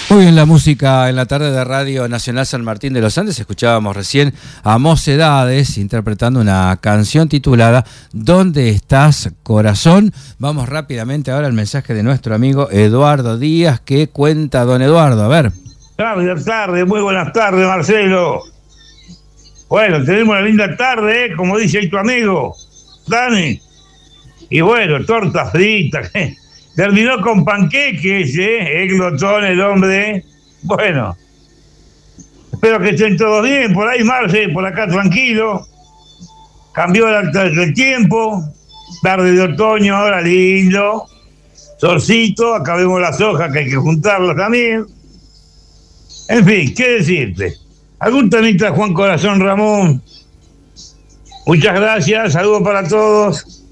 Muy bien, la música en la tarde de Radio Nacional San Martín de los Andes. Escuchábamos recién a Mocedades interpretando una canción titulada ¿Dónde estás, corazón? Vamos rápidamente ahora al mensaje de nuestro amigo Eduardo Díaz. ¿Qué cuenta don Eduardo? A ver. Muy buenas tardes, Marcelo. Bueno, tenemos una linda tarde, como dice ahí tu amigo, Dani. Y bueno, torta frita, terminó con panqueques, el glotón, el hombre. Bueno, espero que estén todos bien por ahí, Marce, por acá tranquilo. Cambió el tiempo, tarde de otoño, ahora lindo. Solcito, acá vemos las hojas que hay que juntarlas también. En fin, ¿qué decirte? ¿Algún temita, Juan Corazón Ramón? Muchas gracias, saludos para todos.